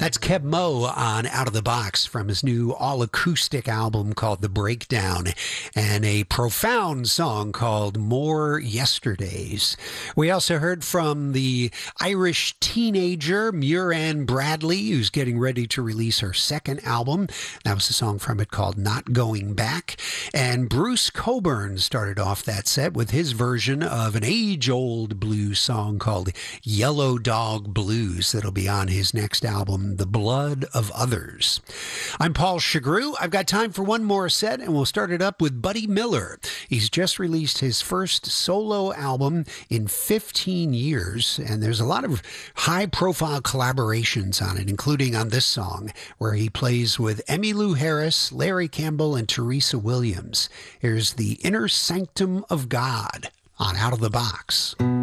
That's Keb Mo on Out of the Box from his new all-acoustic album called The Breakdown, and a profound song called More Yesterdays. We also heard from the Irish teenager Muireann Bradley, who's getting ready to release her second album. That was a song from it called Not Going Back. And Bruce Cockburn started off that set with his version of an age-old blues song called Yellow Dog Blues that'll be on his next album, The Blood of Others. I'm Paul Chagru. I've got time for one more set, and we'll start it up with Buddy Miller. He's just released his first solo album in 15 years, and there's a lot of high-profile collaborations on it, including on this song, where he plays with Emmylou Harris, Larry Campbell, and Teresa Williams. Here's The Inner Sanctum of God on Out of the Box.